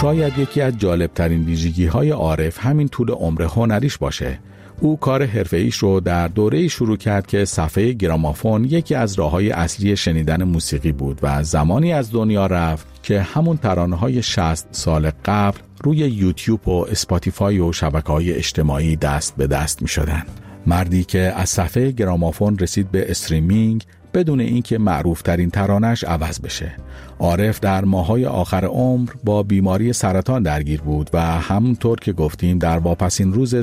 شاید یکی از جالبترین ویژگی‌های عارف همین طول عمر هنریش باشه. او کار حرفه‌ایش رو در دوره‌ای شروع کرد که صفحه گرامافون یکی از راه‌های اصلی شنیدن موسیقی بود و زمانی از دنیا رفت که همون ترانه‌های 60 سال قبل روی یوتیوب و اسپاتیفای و شبکه‌های اجتماعی دست به دست می‌شدن. مردی که از صفحه گرامافون رسید به استریمینگ بدون اینکه معروف‌ترین ترانه‌اش عوض بشه. عارف در ماه‌های آخر عمر با بیماری سرطان درگیر بود و همونطور که گفتیم در واپسین روز